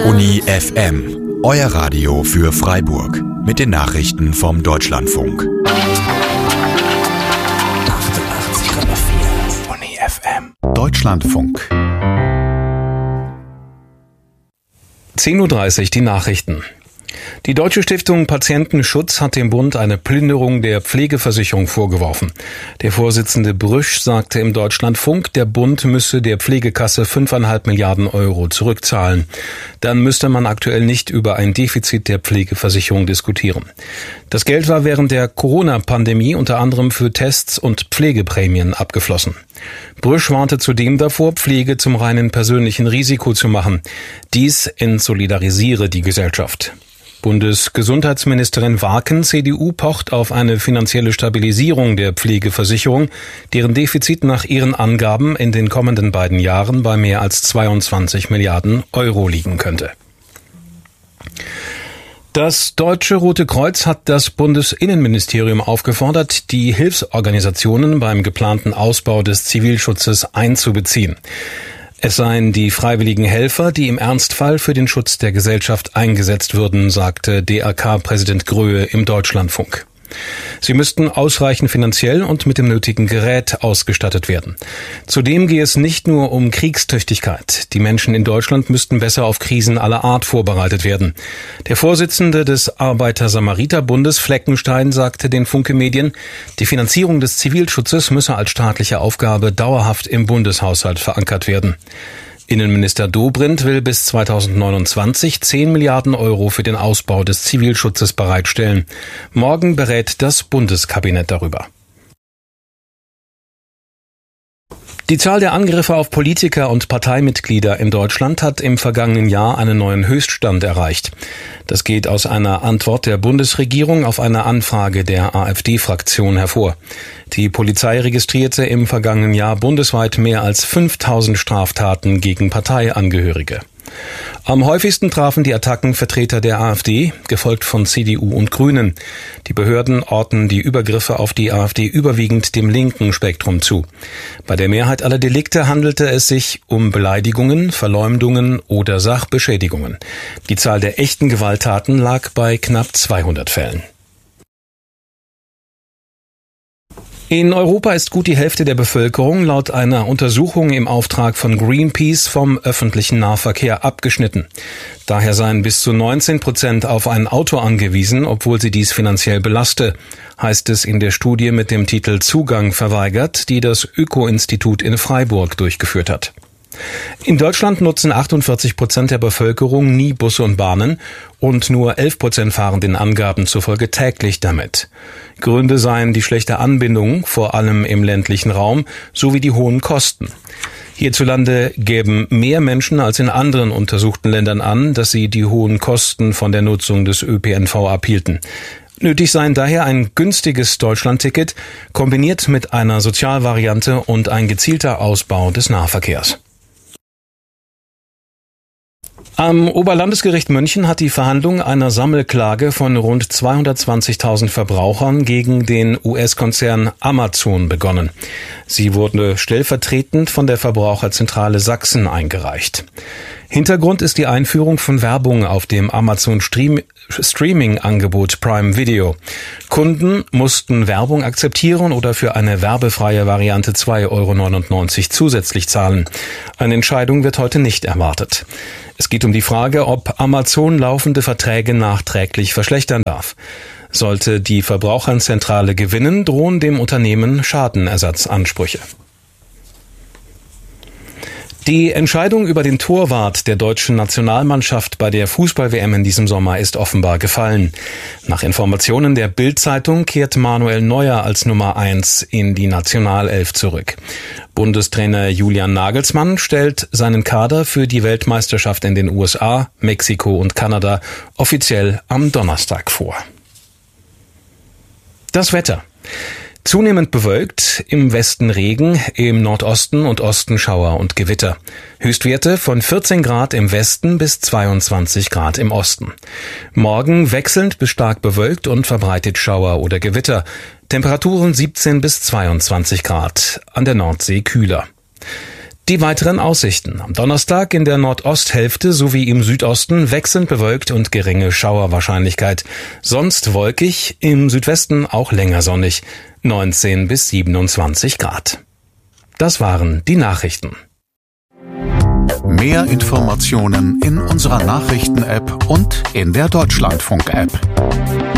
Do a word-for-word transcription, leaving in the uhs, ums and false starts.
Uni F M, euer Radio für Freiburg mit den Nachrichten vom Deutschlandfunk. achtundachtzig Komma vier Uni F M. Deutschlandfunk. zehn Uhr dreißig, die Nachrichten. Die Deutsche Stiftung Patientenschutz hat dem Bund eine Plünderung der Pflegeversicherung vorgeworfen. Der Vorsitzende Brüsch sagte im Deutschlandfunk, der Bund müsse der Pflegekasse fünfeinhalb Milliarden Euro zurückzahlen. Dann müsste man aktuell nicht über ein Defizit der Pflegeversicherung diskutieren. Das Geld war während der Corona-Pandemie unter anderem für Tests und Pflegeprämien abgeflossen. Brüsch warnte zudem davor, Pflege zum reinen persönlichen Risiko zu machen. Dies entsolidarisiere die Gesellschaft. Bundesgesundheitsministerin Warken, C D U, pocht auf eine finanzielle Stabilisierung der Pflegeversicherung, deren Defizit nach ihren Angaben in den kommenden beiden Jahren bei mehr als zweiundzwanzig Milliarden Euro liegen könnte. Das Deutsche Rote Kreuz hat das Bundesinnenministerium aufgefordert, die Hilfsorganisationen beim geplanten Ausbau des Zivilschutzes einzubeziehen. Es seien die freiwilligen Helfer, die im Ernstfall für den Schutz der Gesellschaft eingesetzt würden, sagte D R K-Präsident Gröhe im Deutschlandfunk. Sie müssten ausreichend finanziell und mit dem nötigen Gerät ausgestattet werden. Zudem gehe es nicht nur um Kriegstüchtigkeit. Die Menschen in Deutschland müssten besser auf Krisen aller Art vorbereitet werden. Der Vorsitzende des Arbeiter-Samariter-Bundes Fleckenstein sagte den Funke-Medien, die Finanzierung des Zivilschutzes müsse als staatliche Aufgabe dauerhaft im Bundeshaushalt verankert werden. Innenminister Dobrindt will bis zweitausendneunundzwanzig zehn Milliarden Euro für den Ausbau des Zivilschutzes bereitstellen. Morgen berät das Bundeskabinett darüber. Die Zahl der Angriffe auf Politiker und Parteimitglieder in Deutschland hat im vergangenen Jahr einen neuen Höchststand erreicht. Das geht aus einer Antwort der Bundesregierung auf eine Anfrage der AfD-Fraktion hervor. Die Polizei registrierte im vergangenen Jahr bundesweit mehr als fünftausend Straftaten gegen Parteiangehörige. Am häufigsten trafen die Attacken Vertreter der AfD, gefolgt von C D U und Grünen. Die Behörden ordnen die Übergriffe auf die AfD überwiegend dem linken Spektrum zu. Bei der Mehrheit aller Delikte handelte es sich um Beleidigungen, Verleumdungen oder Sachbeschädigungen. Die Zahl der echten Gewalttaten lag bei knapp zweihundert Fällen. In Europa ist gut die Hälfte der Bevölkerung laut einer Untersuchung im Auftrag von Greenpeace vom öffentlichen Nahverkehr abgeschnitten. Daher seien bis zu neunzehn Prozent auf ein Auto angewiesen, obwohl sie dies finanziell belaste, heißt es in der Studie mit dem Titel Zugang verweigert, die das Öko-Institut in Freiburg durchgeführt hat. In Deutschland nutzen achtundvierzig Prozent der Bevölkerung nie Busse und Bahnen und nur elf Prozent fahren den Angaben zufolge täglich damit. Gründe seien die schlechte Anbindung, vor allem im ländlichen Raum, sowie die hohen Kosten. Hierzulande gäben mehr Menschen als in anderen untersuchten Ländern an, dass sie die hohen Kosten von der Nutzung des Ö P N V abhielten. Nötig seien daher ein günstiges Deutschlandticket, kombiniert mit einer Sozialvariante und ein gezielter Ausbau des Nahverkehrs. Am Oberlandesgericht München hat die Verhandlung einer Sammelklage von rund zweihundertzwanzigtausend Verbrauchern gegen den U S-Konzern Amazon begonnen. Sie wurde stellvertretend von der Verbraucherzentrale Sachsen eingereicht. Hintergrund ist die Einführung von Werbung auf dem Amazon Stream- Streaming-Angebot Prime Video. Kunden mussten Werbung akzeptieren oder für eine werbefreie Variante zwei Euro neunundneunzig zusätzlich zahlen. Eine Entscheidung wird heute nicht erwartet. Es geht um die Frage, ob Amazon laufende Verträge nachträglich verschlechtern darf. Sollte die Verbraucherzentrale gewinnen, drohen dem Unternehmen Schadenersatzansprüche. Die Entscheidung über den Torwart der deutschen Nationalmannschaft bei der Fußball-W M in diesem Sommer ist offenbar gefallen. Nach Informationen der Bild-Zeitung kehrt Manuel Neuer als Nummer eins in die Nationalelf zurück. Bundestrainer Julian Nagelsmann stellt seinen Kader für die Weltmeisterschaft in den U S A, Mexiko und Kanada offiziell am Donnerstag vor. Das Wetter. Zunehmend bewölkt, im Westen Regen, im Nordosten und Osten Schauer und Gewitter. Höchstwerte von vierzehn Grad im Westen bis zweiundzwanzig Grad im Osten. Morgen wechselnd bis stark bewölkt und verbreitet Schauer oder Gewitter. Temperaturen siebzehn bis zweiundzwanzig Grad, an der Nordsee kühler. Die weiteren Aussichten. Am Donnerstag in der Nordosthälfte sowie im Südosten wechselnd bewölkt und geringe Schauerwahrscheinlichkeit. Sonst wolkig, im Südwesten auch länger sonnig. neunzehn bis siebenundzwanzig Grad. Das waren die Nachrichten. Mehr Informationen in unserer Nachrichten-App und in der Deutschlandfunk-App.